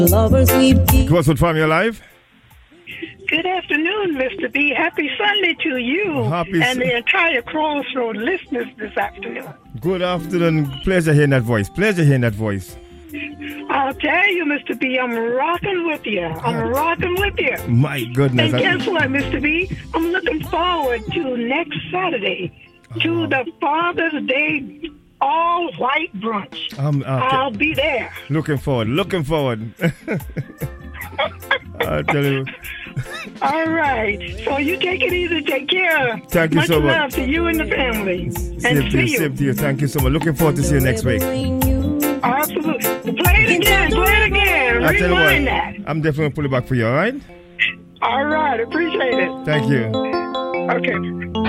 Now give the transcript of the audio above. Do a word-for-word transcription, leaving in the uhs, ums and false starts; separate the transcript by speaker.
Speaker 1: Lovers weep deep.
Speaker 2: Crossroad Family Alive.
Speaker 3: Good afternoon, Mister B. Happy Sunday to you
Speaker 2: Happy
Speaker 3: and
Speaker 2: su-
Speaker 3: the entire Crossroad listeners this afternoon.
Speaker 2: Good afternoon. Pleasure hearing that voice. Pleasure hearing that voice.
Speaker 3: I'll tell you, Mister B, I'm rocking with you. I'm rocking with you.
Speaker 2: My goodness.
Speaker 3: And
Speaker 2: I-
Speaker 3: guess what, Mister B? I'm looking forward to next Saturday to the Father's Day all-white brunch.
Speaker 2: I'm, uh,
Speaker 3: I'll be there.
Speaker 2: Looking forward. Looking forward. I tell you.
Speaker 3: All right. So you take it easy. Take care.
Speaker 2: Thank you
Speaker 3: much
Speaker 2: so much.
Speaker 3: love to you and the family. And
Speaker 2: Same to
Speaker 3: see
Speaker 2: you.
Speaker 3: you.
Speaker 2: Same to you. Thank you so much. Looking forward to see you next week.
Speaker 3: Absolutely. Play it again. Play it again.
Speaker 2: I tell you what,
Speaker 3: Rewind that.
Speaker 2: I'm definitely going to pull it back for you, all right?
Speaker 3: All right. Appreciate it.
Speaker 2: Thank you.
Speaker 3: Okay.